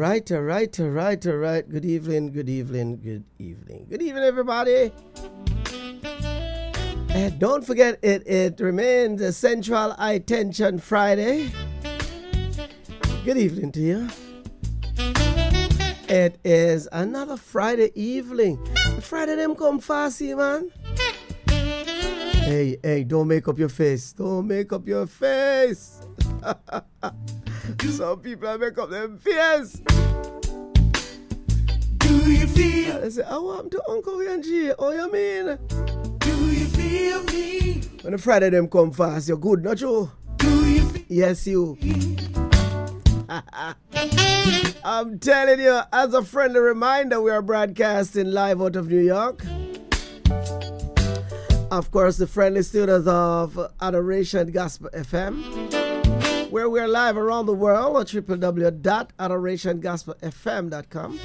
right, all right, all right, all right. Good evening, good evening, good evening. Good evening, everybody. And don't forget, it remains a Central Eye Tension Friday. Good evening to you. It is another Friday evening. Friday them come fast, see, man. Hey, don't make up your face. Don't make up your face. Some people make up their face. Do you feel? They say, I want to Uncle G. Oh, you mean? Do you feel me? When the Friday them come fast, you're good, not you? Do you feel? Yes, you. I'm telling you, as a friendly reminder, we are broadcasting live out of New York. Of course, the friendly students of Adoration Gospel FM, where we're live around the world at www.adorationgospelfm.com.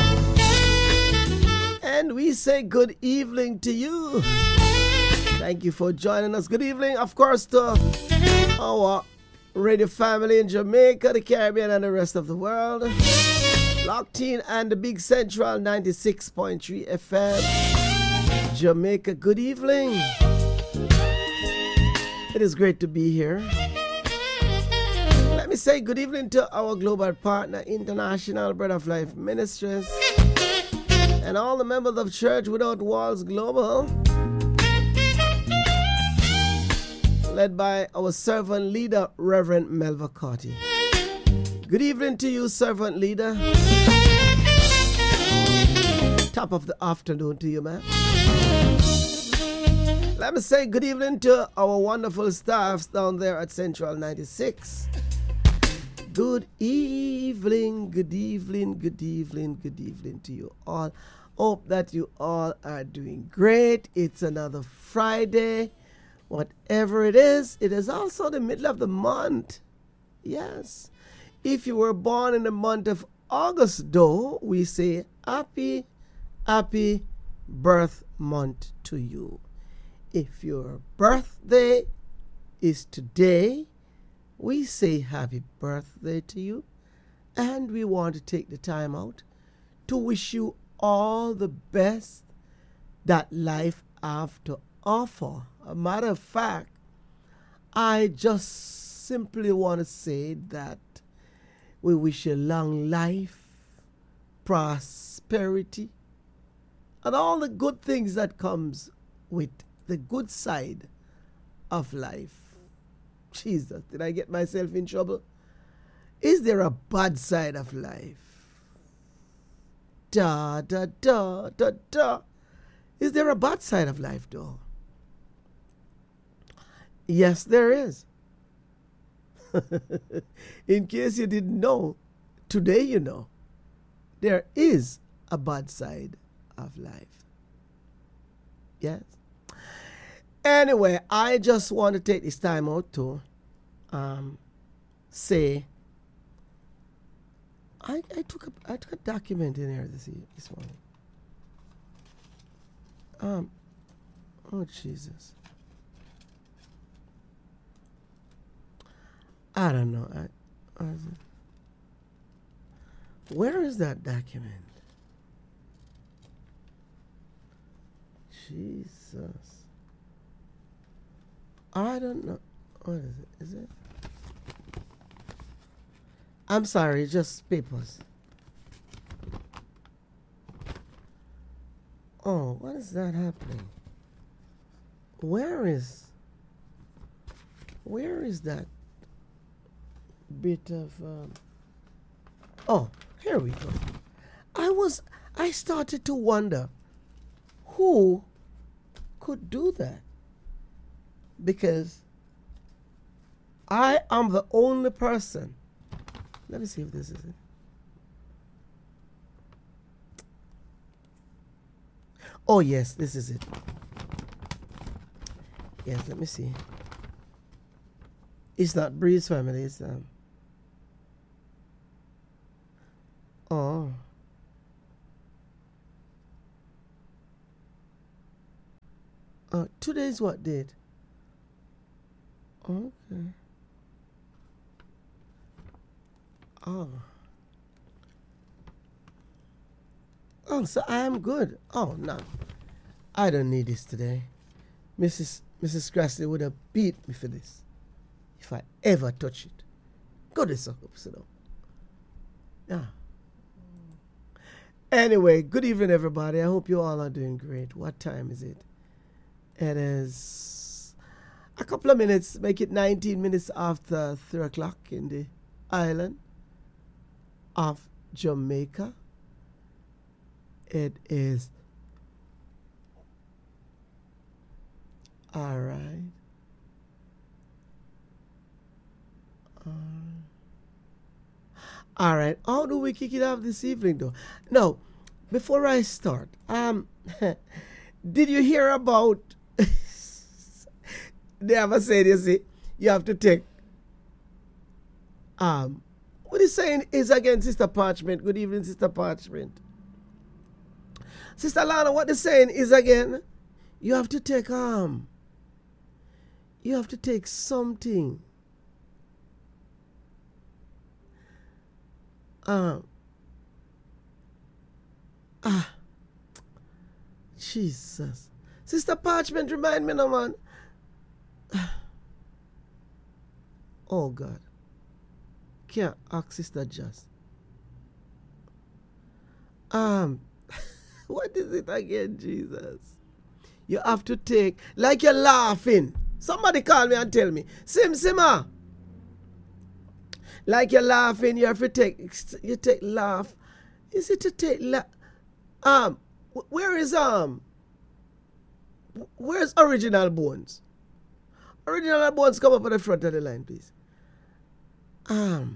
And we say good evening to you. Thank you for joining us. Good evening, of course, to our radio family in Jamaica, the Caribbean, and the rest of the world. Locked in and the Big Central 96.3 FM. Jamaica, good evening. It is great to be here. Let me say good evening to our global partner, International Bread of Life Ministries, and all the members of Church Without Walls Global, led by our servant leader, Reverend Melva Carty. Good evening to you, servant leader. Top of the afternoon to you, man. Let me say good evening to our wonderful staffs down there at Central 96. Good evening, good evening, good evening, good evening to you all. Hope that you all are doing great. It's another Friday. Whatever it is also the middle of the month. Yes. If you were born in the month of August, though, we say happy birth month to you. If your birthday is today, we say happy birthday to you. And we want to take the time out to wish you all the best that life have to offer. A matter of fact, I just simply want to say that we wish you long life, prosperity, and all the good things that comes with the good side of life. Jesus, did I get myself in trouble? Is there a bad side of life? Da, da, da, da, da. Is there a bad side of life, though? Yes, there is. In case you didn't know, today you know. There is a bad side of life. Yes. Anyway, I just want to take this time out to say I took a document in here this morning. Oh Jesus. I don't know. Where is that document? Jesus. I don't know. What is it? Is it? I'm sorry, just papers. Oh, what is that happening? Where is that bit of oh, here we go. I started to wonder who could do that, because I am the only person. Let me see if this is it. Oh yes, this is it. Yes, let me see. It's not Breeze family, it's oh. Today's what date? Okay. Oh. Oh, so I am good. Oh, no. I don't need this today. Mrs. Grassley would have beat me for this if I ever touch it. Go this up, sit down. Yeah. Anyway, good evening, everybody. I hope you all are doing great. What time is it? It is a couple of minutes, make it 19 minutes after 3 o'clock in the island of Jamaica. It is all right. All right. How do we kick it off this evening, though? Now, before I start, did you hear about? They ever said, you see, you have to take. What he's saying is again, Sister Parchment. Good evening, Sister Parchment. Sister Lana, what they're saying is again, you have to take you have to take something. Jesus. Sister Parchment, remind me now, man. Oh God. Can't ask Sister Just. What is it again, Jesus? You have to take, like you're laughing. Somebody call me and tell me. Simma. Like you're laughing, you have to take, you take laugh. Is it to take where's Original Bones? Original Bones, come up at the front of the line, please. I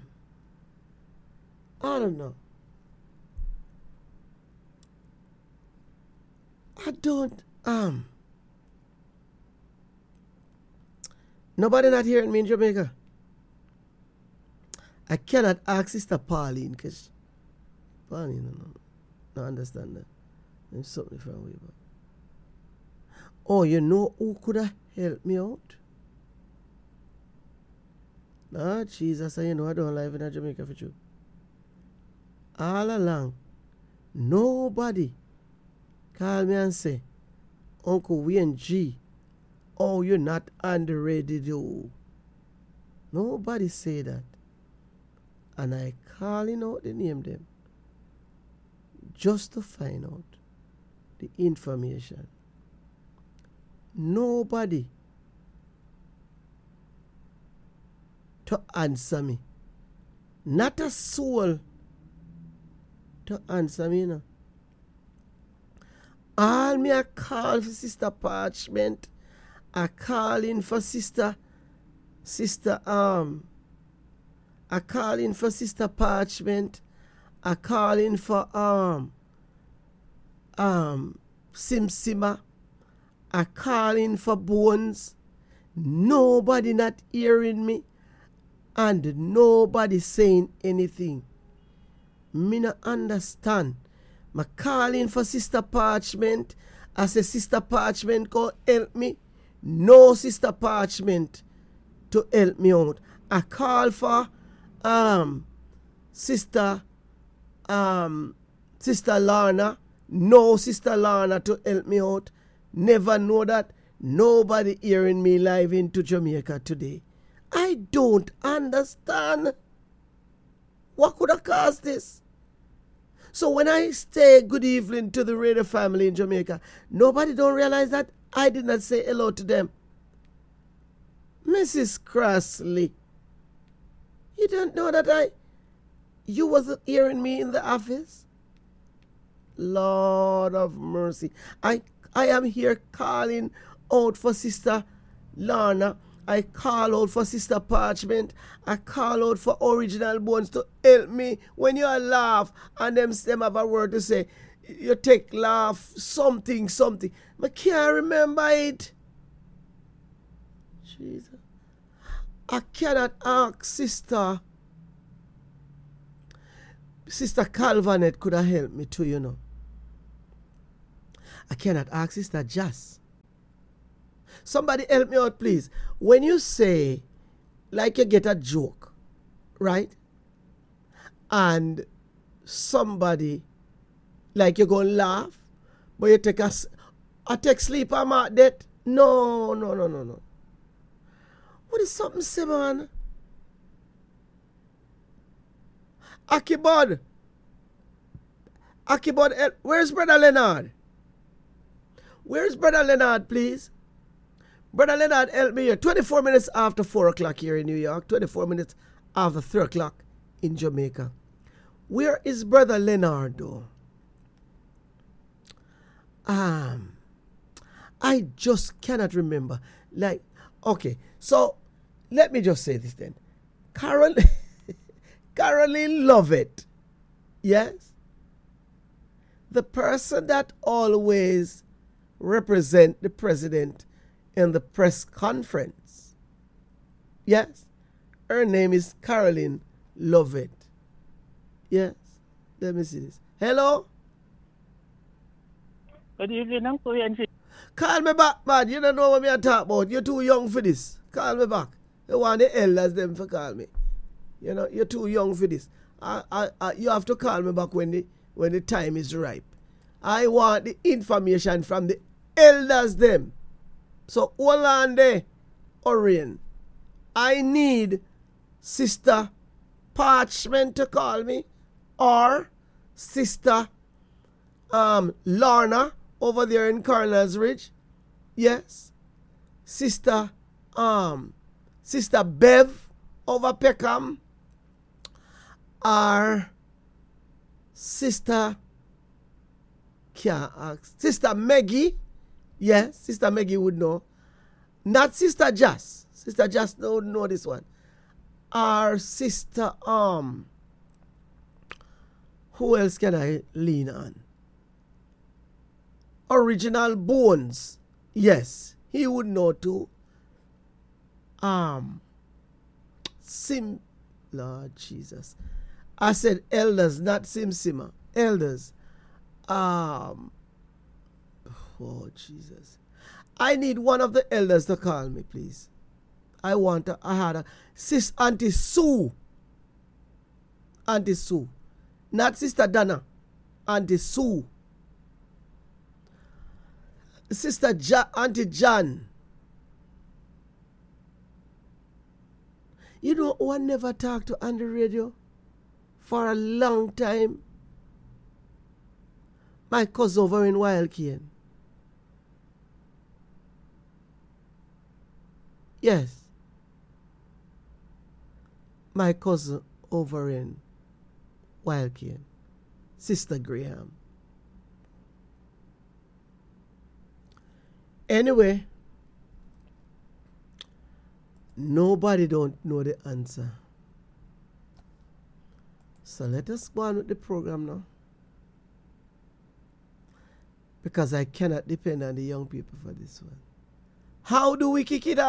don't know. I don't, nobody not hearing me in Jamaica? I cannot ask Sister Pauline because Pauline no understand that. There's something from way back. Oh, you know who could have helped me out? Ah, Jesus, you know I don't live in Jamaica for you. All along, nobody call me and say, Uncle Wayne G, oh, you're not underrated, though. Nobody say that. And I calling out the name them just to find out the information. Nobody to answer me. Not a soul to answer me, you know. All me I call for Sister Parchment. I call in for Sister I call in for Sister Parchment. I call in for Simma. I call in for Bones. Nobody not hearing me. And nobody saying anything. Me not understand. I call in for Sister Parchment. I say, Sister Parchment, go help me. No Sister Parchment to help me out. I call for Sister Lana. No Sister Lana to help me out. Never know that. Nobody hearing me live into Jamaica today. I don't understand. What could have caused this? So when I say good evening to the radio family in Jamaica, nobody don't realize that I did not say hello to them. Mrs. Crossley, you don't know that you wasn't hearing me in the office? Lord of mercy. I am here calling out for Sister Lana. I call out for Sister Parchment. I call out for Original Bones to help me when you laugh and them have a word to say. You take laugh, something. I can't remember it. Jesus. I cannot ask Sister Calvanet could have helped me too, you know. I cannot ask Sister Jas. Somebody help me out, please. When you say, like you get a joke, right? And somebody Like you're going to laugh, but you take I take sleep, I'm at that. No, no, no, no, no. What is something, Simon? Akibod, where's Brother Leonard? Where's Brother Leonard, please? Brother Leonard, help me here. 24 minutes after 4 o'clock here in New York. 24 minutes after 3 o'clock in Jamaica. Where is Brother Leonard, though? I just cannot remember. Like, okay. So, let me just say this then. Caroline Lovett. Yes? The person that always represent the president in the press conference. Yes? Her name is Caroline Lovett. Yes? Let me see this. Hello? Good evening, Uncle Henry. Call me back, man. You don't know what me I talk about. You're too young for this. Call me back. You want the elders them to call me. You know, you're too young for this. You have to call me back when the time is ripe. I want the information from the elders them. So hold on there, Orion. I need Sister Parchment to call me, or Sister Lorna over there in Coroner's Ridge. Yes. Sister Bev over Peckham. Or Sister Maggie. Yes, Sister Maggie would know. Not Sister Jas. Sister Jas don't know this one. Or Sister who else can I lean on? Original Bones. Yes, he would know too. Lord Jesus. I said elders, not Simsima. Elders. Oh, Jesus. I need one of the elders to call me, please. I had a Sis Auntie Sue. Auntie Sue. Not Sister Dana. Auntie Sue. Sister Auntie Jan. You know, one never talked to on the radio for a long time. My cousin over in Wild Cane. Yes. My cousin over in Wild Cane. Sister Graham. Anyway, nobody don't know the answer. So let us go on with the program now. Because I cannot depend on the young people for this one. How do we kick it off?